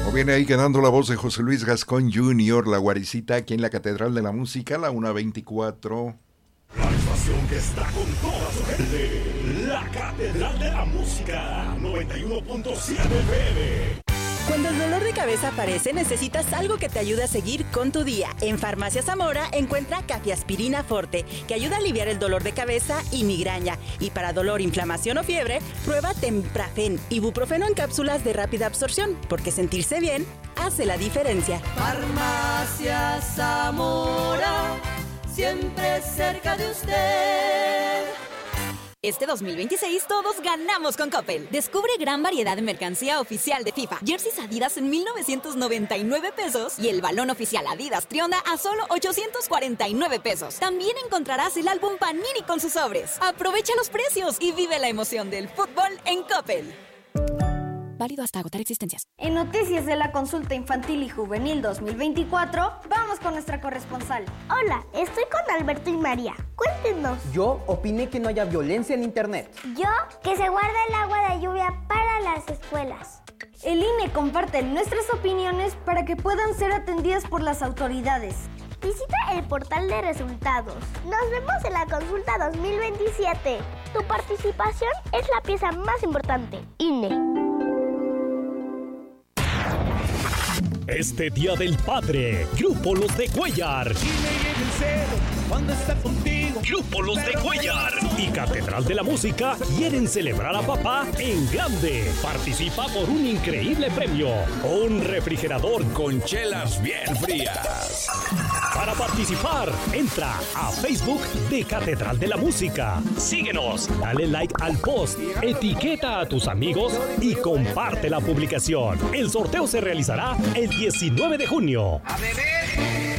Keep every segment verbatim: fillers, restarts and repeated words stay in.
O viene ahí quedando la voz de José Luis Gascón junior, La Guaricita, aquí en la Catedral de la Música, la una veinticuatro. La estación que está con toda su gente, la Catedral de la Música, noventa y uno punto siete F M. Cuando el dolor de cabeza aparece, necesitas algo que te ayude a seguir con tu día. En Farmacia Zamora encuentra Cafiaspirina Forte, que ayuda a aliviar el dolor de cabeza y migraña. Y para dolor, inflamación o fiebre, prueba Temprafen, ibuprofeno en cápsulas de rápida absorción, porque sentirse bien hace la diferencia. Farmacia Zamora, siempre cerca de usted. Este dos mil veintiséis todos ganamos con Coppel. Descubre gran variedad de mercancía oficial de FIFA. Jerseys Adidas en mil novecientos noventa y nueve pesos y el balón oficial Adidas Trionda a solo ochocientos cuarenta y nueve pesos. También encontrarás el álbum Panini con sus sobres. Aprovecha los precios y vive la emoción del fútbol en Coppel. Válido hasta agotar existencias. En Noticias de la Consulta Infantil y Juvenil dos mil veinticuatro, vamos con nuestra corresponsal. Hola, estoy con Alberto y María. Cuéntenos. Yo opiné que no haya violencia en internet. Yo, que se guarda el agua de lluvia para las escuelas. El I N E comparte nuestras opiniones para que puedan ser atendidas por las autoridades. Visita el portal de resultados. Nos vemos en la consulta dos mil veintisiete. Tu participación es la pieza más importante. I N E. Este Día del Padre, Grupo Los de Cuellar. Cuando está contigo. Grupo Los de Cuellar y Catedral de la Música quieren celebrar a papá en grande. Participa por un increíble premio, un refrigerador con chelas bien frías. Para participar, entra a Facebook de Catedral de la Música. Síguenos, dale like al post, etiqueta a tus amigos y comparte la publicación. El sorteo se realizará el diecinueve de junio. ¡A beber!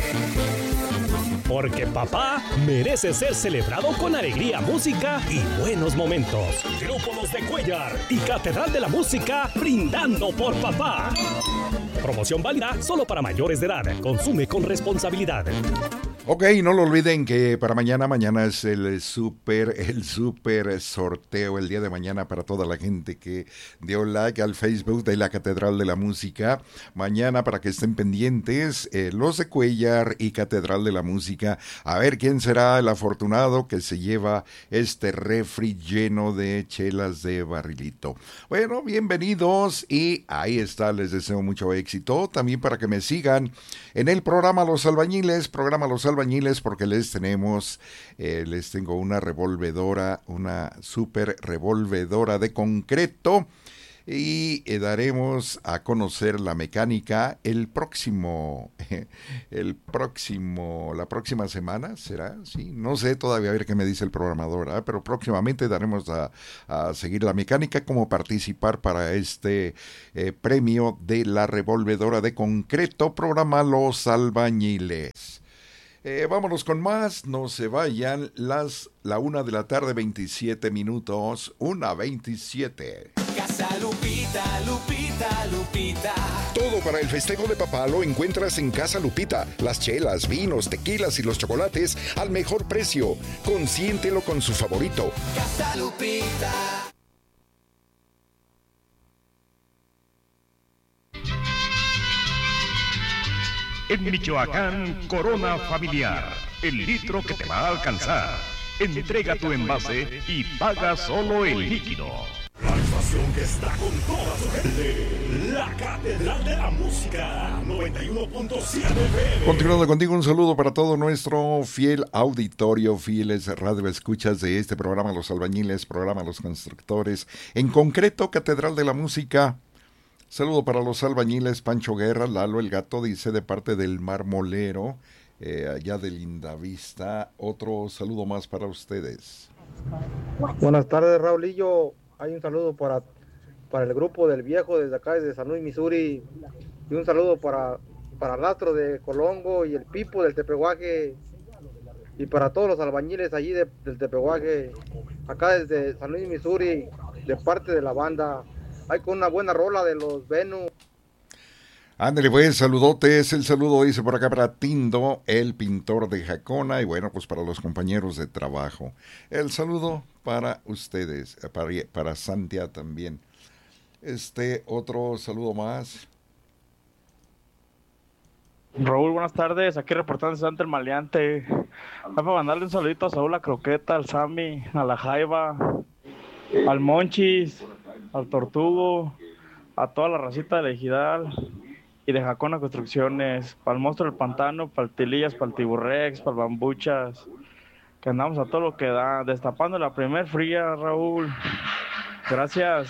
Porque papá merece ser celebrado con alegría, música y buenos momentos. Grupo Los de Cuellar y Catedral de la Música brindando por papá. Promoción válida solo para mayores de edad. Consume con responsabilidad. Ok, no lo olviden que para mañana, mañana es el súper, el súper sorteo el día de mañana para toda la gente que dio like al Facebook de la Catedral de la Música. Mañana, para que estén pendientes, eh, Los de Cuellar y Catedral de la Música. A ver quién será el afortunado que se lleva este refri lleno de chelas de barrilito. Bueno, bienvenidos y ahí está, les deseo mucho éxito. También para que me sigan en el programa Los Albañiles, programa Los Albañiles, porque les tenemos, eh, les tengo una revolvedora, una super revolvedora de concreto y eh, daremos a conocer la mecánica el próximo, el próximo, la próxima semana, ¿será? Sí, no sé todavía a ver qué me dice el programador, ¿eh? Pero próximamente daremos a, a seguir la mecánica, cómo participar para este eh, premio de la revolvedora de concreto, programa Los Albañiles. Eh, vámonos con más, no se vayan, las la una de la tarde, veintisiete minutos, una veintisiete. Casa Lupita, Lupita, Lupita. Todo para el festejo de papá lo encuentras en Casa Lupita. Las chelas, vinos, tequilas y los chocolates al mejor precio. Consiéntelo con su favorito. Casa Lupita. En Michoacán, Corona Familiar, el litro que te va a alcanzar. Entrega tu envase y paga solo el líquido. La estación que está con toda su gente, la Catedral de la Música, noventa y uno punto siete F M. Continuando contigo, un saludo para todo nuestro fiel auditorio, fieles radioescuchas de este programa Los Albañiles, programa Los Constructores, en concreto Catedral de la Música. Saludo para los albañiles, Pancho Guerra, Lalo el Gato, dice de parte del Marmolero, eh, allá de Lindavista. Otro saludo más para ustedes. Buenas tardes, Raulillo. Hay un saludo para, para el grupo del Viejo desde acá, desde San Luis, Missouri. Y un saludo para, para el Astro de Colongo y el Pipo del Tepehuaje. Y para todos los albañiles allí de, del Tepehuaje, acá desde San Luis, Missouri, de parte de la banda. Hay con una buena rola de los Venus. Ándale, pues, saludotes. El saludo dice por acá para Tindo, el pintor de Jacona. Y bueno, pues para los compañeros de trabajo. El saludo para ustedes, para, para Santia también. Este, otro saludo más. Raúl, buenas tardes, aquí reportando Santa el Maleante. Para mandarle un saludito a Saúl la Croqueta, al Sammy, a la Jaiba, al Monchis, al Tortugo, a toda la racita de la Ejidal y de Jacona Construcciones, para el Monstruo del Pantano, para el Tilillas, para el Tiburrex, para el Bambuchas, que andamos a todo lo que da, destapando la primer fría, Raúl. Gracias.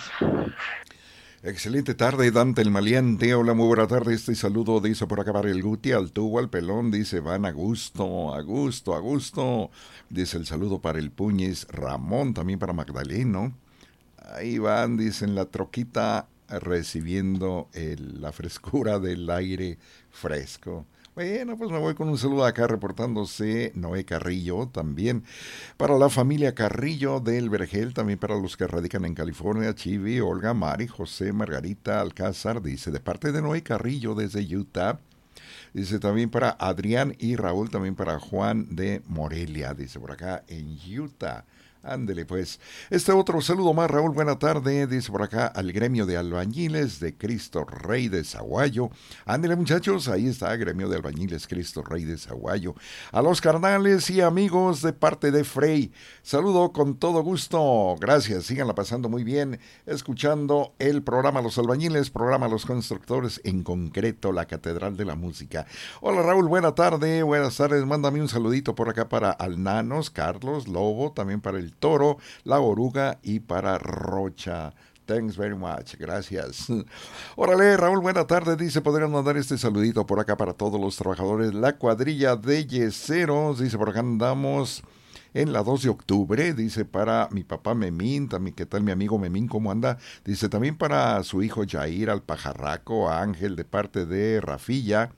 Excelente tarde, Dante el Maleante. Hola, muy buena tarde. Este saludo dice por acá para el Guti, al Tubo, al Pelón. Dice, van a gusto, a gusto, a gusto. Dice el saludo para el Puñez Ramón, también para Magdaleno. Ahí van, dicen, la troquita recibiendo el, la frescura del aire fresco. Bueno, pues me voy con un saludo acá reportándose Noé Carrillo, también para la familia Carrillo del Vergel, también para los que radican en California, Chivi, Olga, Mari, José, Margarita, Alcázar, dice, de parte de Noé Carrillo desde Utah. Dice también para Adrián y Raúl, también para Juan de Morelia, dice por acá en Utah. Ándele pues. Este otro saludo más, Raúl, buena tarde, dice por acá al gremio de albañiles de Cristo Rey de Zaguayo. Ándele muchachos, ahí está, gremio de albañiles Cristo Rey de Zaguayo. A los carnales y amigos de parte de Frey, saludo con todo gusto, gracias, síganla pasando muy bien, escuchando el programa Los Albañiles, programa Los Constructores, en concreto la Catedral de la Música. Hola Raúl, buena tarde, buenas tardes, mándame un saludito por acá para Alnanos, Carlos, Lobo, también para el Toro, la Oruga y para Rocha. Thanks very much, gracias. Órale, Raúl, buena tarde, dice, podrían mandar este saludito por acá para todos los trabajadores, la cuadrilla de yeseros, dice, por acá andamos en la dos de octubre, dice, para mi papá Memín, también, ¿qué tal mi amigo Memín, cómo anda? Dice, también para su hijo Jair, al Pajarraco, a Ángel, de parte de Rafilla,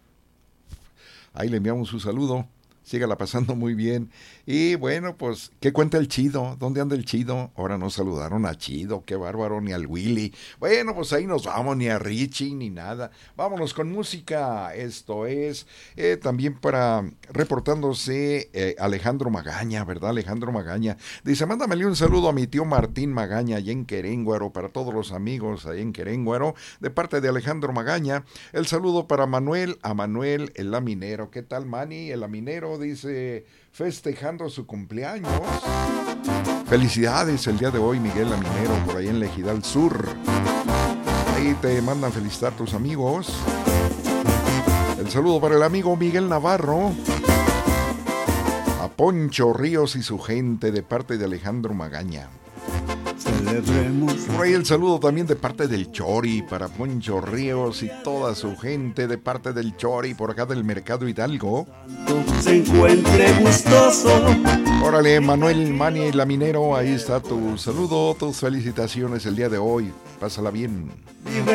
ahí le enviamos un saludo. Sígala pasando muy bien. Y bueno, pues, ¿qué cuenta el Chido? ¿Dónde anda el Chido? Ahora no saludaron a Chido, qué bárbaro, ni al Willy. Bueno, pues ahí nos vamos, ni a Richie, ni nada. Vámonos con música. Esto es eh, también para reportándose eh, Alejandro Magaña, ¿verdad? Alejandro Magaña. Dice, mándamele un saludo a mi tío Martín Magaña, allá en Querénguaro, para todos los amigos allá en Querénguaro, de parte de Alejandro Magaña. El saludo para Manuel, a Manuel el Laminero. ¿Qué tal, Manny? El Laminero, dice, festejando su cumpleaños. Felicidades el día de hoy, Miguel Laminero, por ahí en la Ejidal Sur. Ahí te mandan felicitar tus amigos. El saludo para el amigo Miguel Navarro, a Poncho Ríos y su gente, de parte de Alejandro Magaña. Celebremos. Por ahí el saludo también de parte del Chori, para Poncho Ríos y toda su gente, de parte del Chori, por acá del Mercado Hidalgo. Se encuentre gustoso. Órale, Manuel Mani Laminero, ahí está tu saludo, tus felicitaciones el día de hoy. Pásala bien.